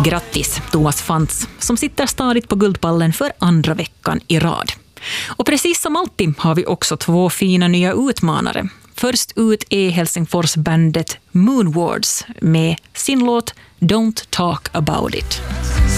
Grattis Thomas Fantz som sitter stadigt på Guldpallen för andra veckan i rad. Och precis som alltid har vi också två fina nya utmanare. Först ut är Helsingforsbandet Moonwards med sin låt Don't Talk About It.